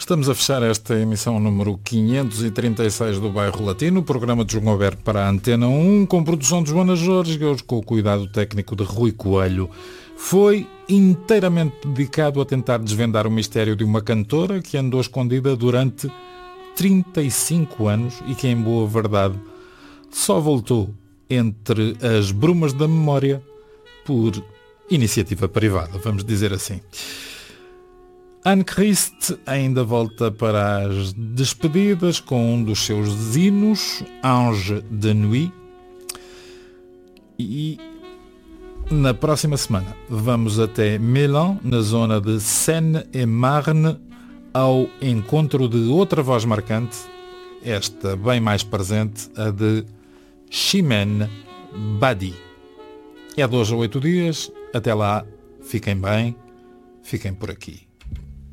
Estamos a fechar esta emissão número 536 do Bairro Latino, programa de João Alberto para a Antena 1, com produção de Joana Jorge, hoje com o cuidado técnico de Rui Coelho. Foi inteiramente dedicado a tentar desvendar o mistério de uma cantora que andou escondida durante 35 anos e que, em boa verdade, só voltou entre as brumas da memória por iniciativa privada, vamos dizer assim. Anne Christ ainda volta para as despedidas com um dos seus hinos, Ange de Nuit. E na próxima semana vamos até Mélan, na zona de Seine-et-Marne, ao encontro de outra voz marcante, esta bem mais presente, a de Chimène Badi. É de hoje a 8 dias. Até lá, fiquem bem, fiquem por aqui.